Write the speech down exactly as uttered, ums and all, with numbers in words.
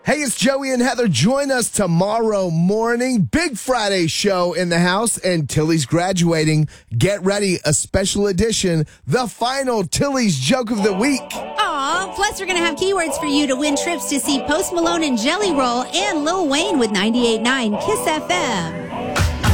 Hey, it's Joey and Heather. Join us tomorrow morning. Big Friday show in the house, and Tilly's graduating. Get ready, a special edition, the final Tilly's Joke of the Week. Aw, plus we're going to have keywords for you to win trips to see Post Malone and Jelly Roll and Lil Wayne with ninety-eight point nine Kiss F M.